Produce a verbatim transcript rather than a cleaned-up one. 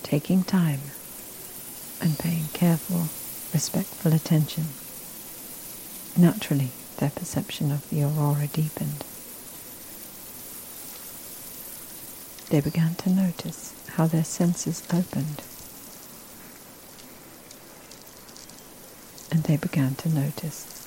taking time and paying careful, respectful attention, naturally their perception of the aurora deepened. They began to notice how their senses opened, and they began to notice